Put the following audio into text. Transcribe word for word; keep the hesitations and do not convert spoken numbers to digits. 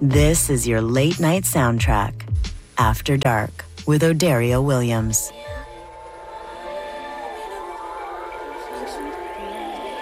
This is your late night soundtrack, After Dark, with Odario Williams.